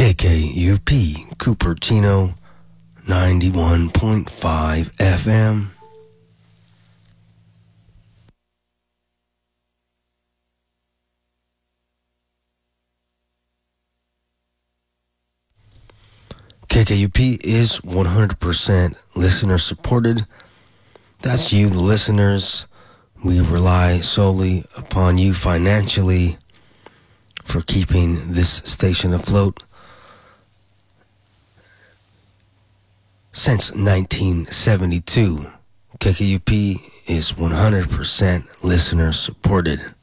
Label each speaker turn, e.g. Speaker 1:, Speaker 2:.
Speaker 1: KKUP Cupertino 91.5 FM. KKUP is 100% listener supported. That's you, the listeners. We rely solely upon you financially for keeping this station afloat. Since 1972, KKUP is 100% listener supported.